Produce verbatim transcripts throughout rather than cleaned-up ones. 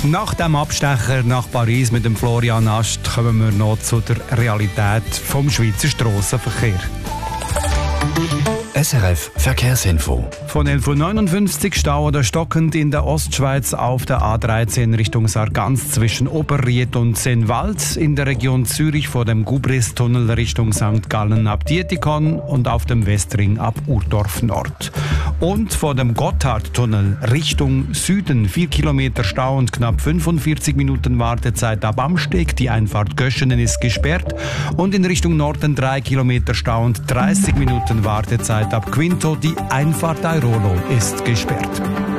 Nach dem Abstecher nach Paris mit dem Florian Ast kommen wir noch zu der Realität vom Schweizer Strassenverkehr. S R F Verkehrsinfo. Von elf Uhr neunundfünfzig Stau oder stockend in der Ostschweiz auf der A dreizehn Richtung Sargans zwischen Oberried und Sennwald, in der Region Zürich vor dem Gubris-Tunnel Richtung Sankt Gallen ab Dietikon und auf dem Westring ab Urdorf Nord. Und vor dem Gotthardtunnel Richtung Süden vier Kilometer Stau und knapp fünfundvierzig Minuten Wartezeit ab Amsteg. Die Einfahrt Göschenen ist gesperrt und in Richtung Norden drei Kilometer Stau und dreißig Minuten Wartezeit ab Quinto. Die Einfahrt Airolo ist gesperrt.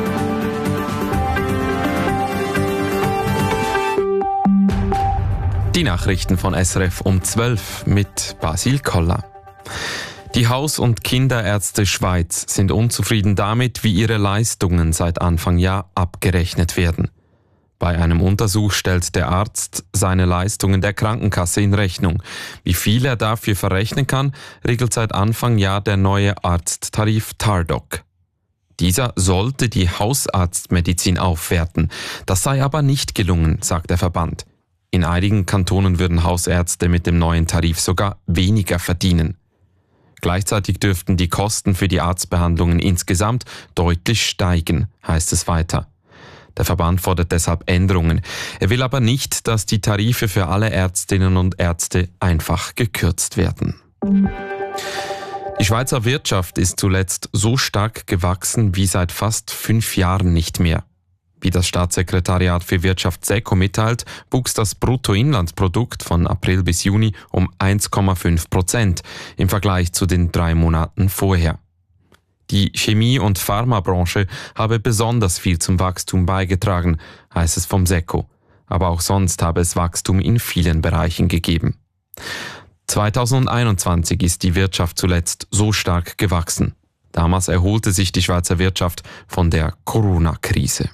Die Nachrichten von S R F um zwölf mit Basil Koller. Die Haus- und Kinderärzte Schweiz sind unzufrieden damit, wie ihre Leistungen seit Anfang Jahr abgerechnet werden. Bei einem Untersuch stellt der Arzt seine Leistungen der Krankenkasse in Rechnung. Wie viel er dafür verrechnen kann, regelt seit Anfang Jahr der neue Arzttarif Tardoc. Dieser sollte die Hausarztmedizin aufwerten. Das sei aber nicht gelungen, sagt der Verband. In einigen Kantonen würden Hausärzte mit dem neuen Tarif sogar weniger verdienen. Gleichzeitig dürften die Kosten für die Arztbehandlungen insgesamt deutlich steigen, heißt es weiter. Der Verband fordert deshalb Änderungen. Er will aber nicht, dass die Tarife für alle Ärztinnen und Ärzte einfach gekürzt werden. Die Schweizer Wirtschaft ist zuletzt so stark gewachsen wie seit fast fünf Jahren nicht mehr. Wie das Staatssekretariat für Wirtschaft SECO mitteilt, wuchs das Bruttoinlandsprodukt von April bis Juni um eins Komma fünf Prozent im Vergleich zu den drei Monaten vorher. Die Chemie- und Pharmabranche habe besonders viel zum Wachstum beigetragen, heißt es vom SECO. Aber auch sonst habe es Wachstum in vielen Bereichen gegeben. zweitausendeinundzwanzig ist die Wirtschaft zuletzt so stark gewachsen. Damals erholte sich die Schweizer Wirtschaft von der Corona-Krise.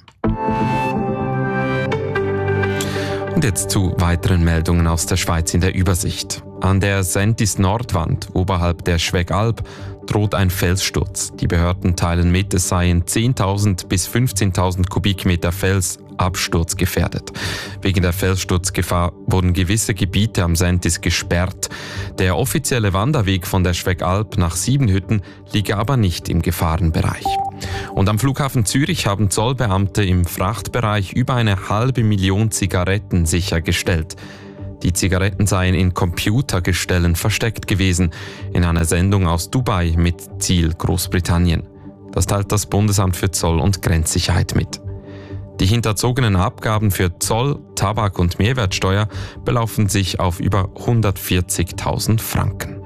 Und jetzt zu weiteren Meldungen aus der Schweiz in der Übersicht. An der Sentis-Nordwand oberhalb der Schwegalp droht ein Felssturz. Die Behörden teilen mit, es seien zehntausend bis fünfzehntausend Kubikmeter Fels absturzgefährdet. Wegen der Felssturzgefahr wurden gewisse Gebiete am Sentis gesperrt. Der offizielle Wanderweg von der Schwegalp nach Siebenhütten liege aber nicht im Gefahrenbereich. Und am Flughafen Zürich haben Zollbeamte im Frachtbereich über eine halbe Million Zigaretten sichergestellt. Die Zigaretten seien in Computergestellen versteckt gewesen, in einer Sendung aus Dubai mit Ziel Großbritannien. Das teilt das Bundesamt für Zoll- und Grenzsicherheit mit. Die hinterzogenen Abgaben für Zoll, Tabak und Mehrwertsteuer belaufen sich auf über hundertvierzigtausend Franken.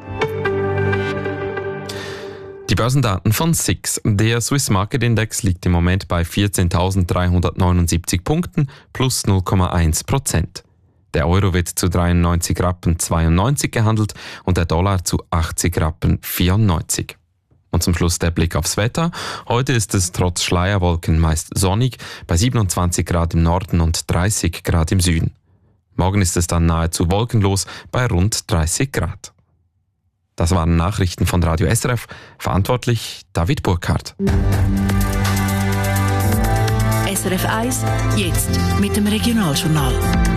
Die Börsendaten von S I X. Der Swiss Market Index liegt im Moment bei vierzehntausenddreihundertneunundsiebzig Punkten plus null Komma eins Prozent. Der Euro wird zu dreiundneunzig Rappen zweiundneunzig gehandelt und der Dollar zu achtzig Rappen vierundneunzig. Und zum Schluss der Blick aufs Wetter. Heute ist es trotz Schleierwolken meist sonnig, bei siebenundzwanzig Grad im Norden und dreißig Grad im Süden. Morgen ist es dann nahezu wolkenlos bei rund dreißig Grad. Das waren Nachrichten von Radio S R F, verantwortlich David Burkhardt. S R F eins, jetzt mit dem Regionaljournal.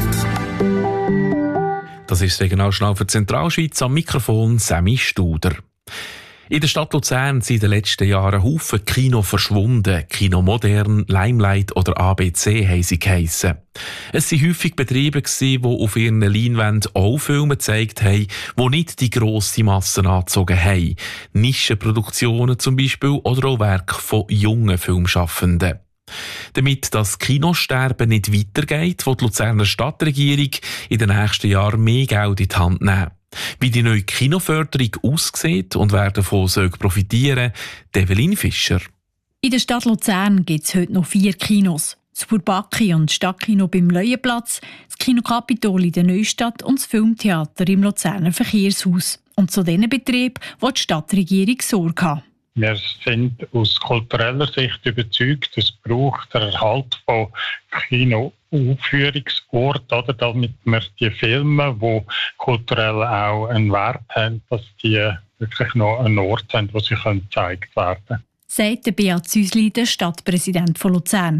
Das ist das Regionaljournal für die Zentralschweiz, am Mikrofon Sammy Studer. In der Stadt Luzern sind in den letzten Jahren Haufen Kino verschwunden. Kino Modern, Limelight oder A B C haben sie geheissen. Es waren häufig Betriebe, die auf ihren Leinwänden auch Filme gezeigt haben, die nicht die grosse Masse angezogen haben. Nischenproduktionen zum Beispiel oder auch Werke von jungen Filmschaffenden. Damit das Kinosterben nicht weitergeht, will die Luzerner Stadtregierung in den nächsten Jahren mehr Geld in die Hand nehmen. Wie die neue Kinoförderung aussieht und wer davon profitieren soll, Evelyn Fischer. In der Stadt Luzern gibt es heute noch vier Kinos. Das Bourbaki und das Stadtkino beim Leuenplatz, das Kino Capitol in der Neustadt und das Filmtheater im Luzerner Verkehrshaus. Und zu diesen Betrieben will die Stadtregierung Sorge haben. Wir sind aus kultureller Sicht überzeugt, es braucht den Erhalt von Kinoaufführungsorten, oder, damit wir die Filme, die kulturell auch einen Wert haben, dass die wirklich noch einen Ort haben, wo sie gezeigt werden können. Sagt Beat Züsli, der Stadtpräsident von Luzern.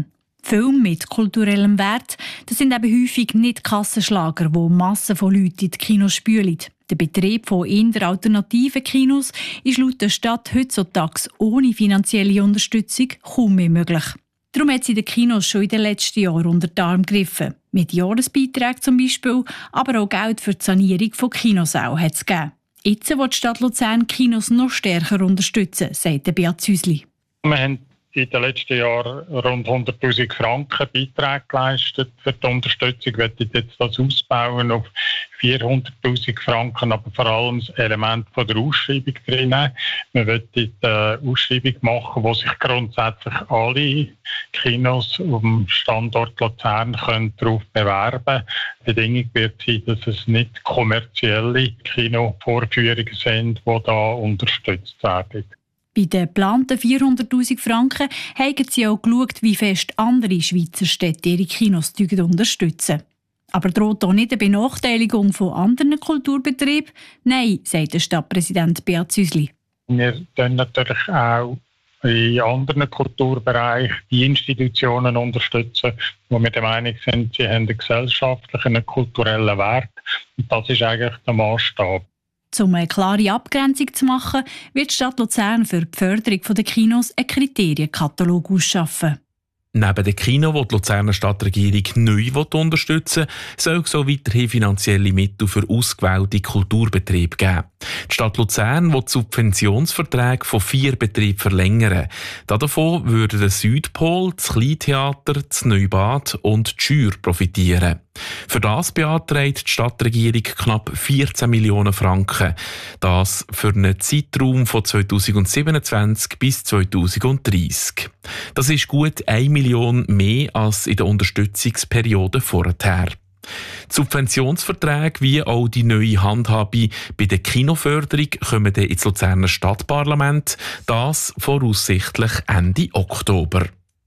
Filme mit kulturellem Wert, das sind eben häufig nicht Kassenschlager, die Massen von Leuten in die Kinos spülen. Der Betrieb von eher alternativen Kinos ist laut der Stadt heutzutage ohne finanzielle Unterstützung kaum mehr möglich. Darum hat sie den Kinos schon in den letzten Jahren unter die Arme gegriffen. Mit Jahresbeiträgen zum Beispiel, aber auch Geld für die Sanierung von Kinosälen hat es gegeben. Jetzt will die Stadt Luzern Kinos noch stärker unterstützen, sagt Beat Züsli. Wir haben in den letzten Jahren rund hunderttausend Franken Beiträge geleistet für die Unterstützung. Wir wollen jetzt das ausbauen auf vierhunderttausend Franken, aber vor allem das Element von der Ausschreibung drin. Wir wollen eine Ausschreibung machen, wo sich grundsätzlich alle Kinos auf dem Standort Luzern können darauf bewerben können. Die Bedingung wird sein, dass es nicht kommerzielle Kinovorführungen sind, die da unterstützt werden. Bei den geplanten vierhunderttausend Franken haben sie auch geschaut, wie fest andere Schweizer Städte ihre Kinos unterstützen. Aber droht auch nicht eine Benachteiligung von anderen Kulturbetrieben? Nein, sagt der Stadtpräsident Beat Züsli. Wir unterstützen natürlich auch in anderen Kulturbereichen die Institutionen unterstützen, wo wir der Meinung sind, sie haben einen gesellschaftlichen, einen kulturellen Wert. Und das ist eigentlich der Maßstab. Um eine klare Abgrenzung zu machen, wird die Stadt Luzern für die Förderung der Kinos einen Kriterienkatalog ausschaffen. Neben dem Kino, das die Luzerner Stadtregierung neu unterstützen will, soll es auch weiterhin finanzielle Mittel für ausgewählte Kulturbetriebe geben. Die Stadt Luzern will die Subventionsverträge von vier Betrieben verlängern. Davon würden der Südpol, das Kleintheater, das Neubad und die Schür profitieren. Für das beantragt die Stadtregierung knapp vierzehn Millionen Franken. Das für einen Zeitraum von zweitausendsiebenundzwanzig bis zweitausenddreißig. Das ist gut eine Million mehr als in der Unterstützungsperiode vorher. Die Subventionsverträge wie auch die neue Handhabung bei der Kinoförderung kommen dann ins Luzerner Stadtparlament, das voraussichtlich Ende Oktober.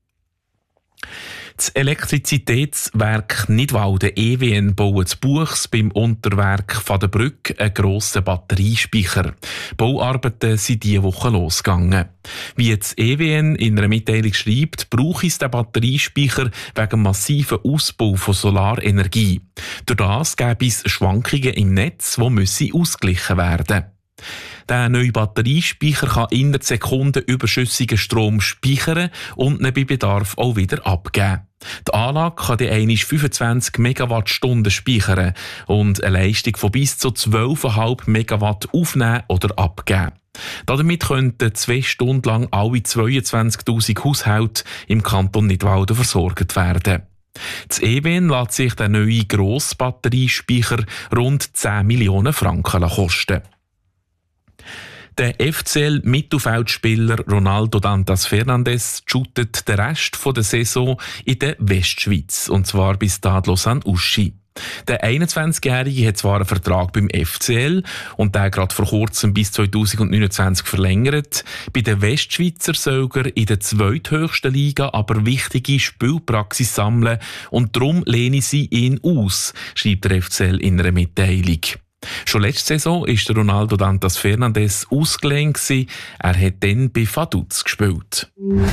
Das Elektrizitätswerk Nidwalden E W N baut zu Buchs beim Unterwerk von der Brücke einen grossen Batteriespeicher. Bauarbeiten sind diese Woche losgegangen. Wie jetzt E W N in einer Mitteilung schreibt, braucht es den Batteriespeicher wegen massiven Ausbau von Solarenergie. Durch das gäbe es Schwankungen im Netz, die müssen ausgeglichen werden. Der neue Batteriespeicher kann innerhalb Sekunden überschüssigen Strom speichern und ihn bei Bedarf auch wieder abgeben. Die Anlage kann dann einmal fünfundzwanzig Megawattstunden speichern und eine Leistung von bis zu zwölf Komma fünf Megawatt aufnehmen oder abgeben. Damit könnten zwei Stunden lang alle zweiundzwanzigtausend Haushalte im Kanton Nidwalden versorgt werden. Das E W N lässt sich der neue Grossbatteriespeicher rund zehn Millionen Franken kosten. Der F C L-Mittelfeldspieler Ronaldo Dantas Fernandes shootet den Rest der Saison in der Westschweiz, und zwar bis Stade Lausanne-Uschi. Der einundzwanzigjährige hat zwar einen Vertrag beim F C L und der gerade vor kurzem bis zweitausendneunundzwanzig verlängert. Bei den Westschweizer soll er in der zweithöchsten Liga aber wichtige Spielpraxis sammeln und darum lehne sie ihn aus, schreibt der F C L in einer Mitteilung. Schon letzte Saison war der Ronaldo Dantas Fernandes ausgelehnt. Er hat dann bei Vaduz gespielt.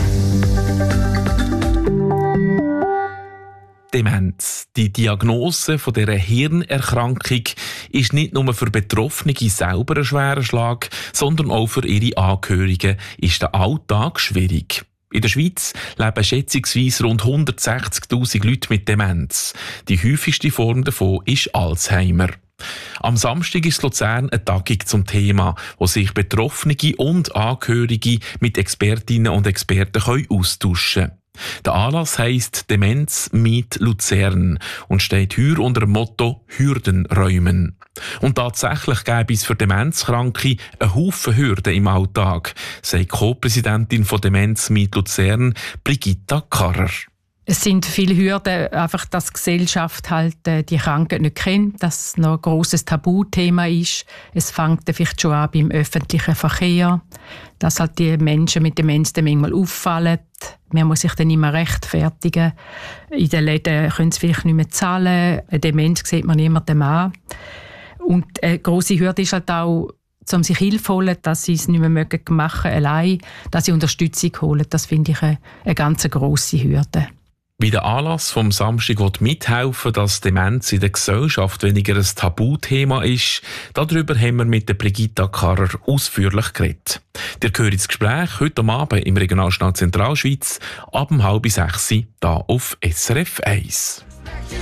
Demenz. Die Diagnose von dieser Hirnerkrankung ist nicht nur für Betroffene selber ein schwerer Schlag, sondern auch für ihre Angehörigen ist der Alltag schwierig. In der Schweiz leben schätzungsweise rund hundertsechzigtausend Leute mit Demenz. Die häufigste Form davon ist Alzheimer. Am Samstag ist in Luzern eine Tagung zum Thema, wo sich Betroffene und Angehörige mit Expertinnen und Experten austauschen können. Der Anlass heisst «Demenz mit Luzern» und steht hier unter dem Motto «Hürden räumen». Und tatsächlich gäbe es für Demenzkranke einen Haufen Hürden im Alltag, sagt Co-Präsidentin von «Demenz mit Luzern» Brigitta Karrer. Es sind viele Hürden, einfach, dass die Gesellschaft halt äh, die Krankheit nicht kennt, dass es noch ein grosses Tabuthema ist. Es fängt vielleicht schon an beim öffentlichen Verkehr, dass halt die Menschen mit Demenz dann manchmal auffallen. Man muss sich dann immer rechtfertigen. In den Läden können sie vielleicht nicht mehr zahlen. Eine Demenz sieht man niemandem an. Und eine grosse Hürde ist halt auch, um sich Hilfe zu holen, dass sie es nicht mehr machen mögen, allein, dass sie Unterstützung holen. Das finde ich eine, eine ganz grosse Hürde. Wie der Anlass vom Samstag mithelfen will, dass Demenz in der Gesellschaft weniger ein Tabuthema ist, darüber haben wir mit der Brigitta Karrer ausführlich geredet. Ihr hört das Gespräch heute Abend im Regionaljournal Zentralschweiz ab um halb sechs hier auf S R F eins.